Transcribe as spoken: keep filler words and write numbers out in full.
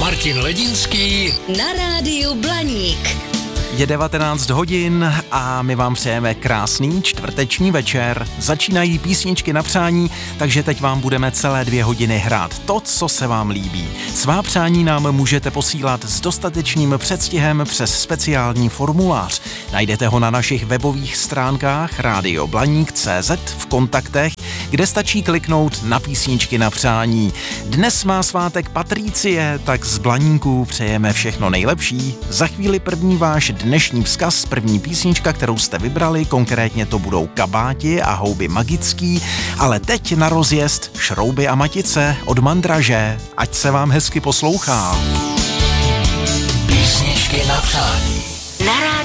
Martin Ledinský na rádiu Blaník. Je devatenáct hodin a my vám přejeme krásný čtvrteční večer. Začínají písničky na přání, takže teď vám budeme celé dvě hodiny hrát to, co se vám líbí. Svá přání nám můžete posílat s dostatečným předstihem přes speciální formulář. Najdete ho na našich webových stránkách rádio blaník tečka cé zet v kontaktech, kde stačí kliknout na písničky na přání. Dnes má svátek Patricie, tak z Blaníku přejeme všechno nejlepší. Za chvíli první váš dnešní vzkaz, první písnička, kterou jste vybrali, konkrétně to budou Kabáti a Houby magický, ale teď na rozjezd Šrouby a matice od Mandraže. Ať se vám hezky poslouchá. Písničky na přání. Na rádiu